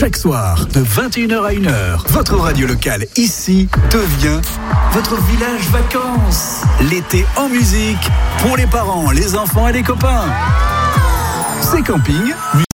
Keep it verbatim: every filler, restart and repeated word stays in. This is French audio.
Chaque soir, de vingt et une heures à une heure, votre radio locale ici devient votre village vacances. L'été en musique pour les parents, les enfants et les copains. C'est camping.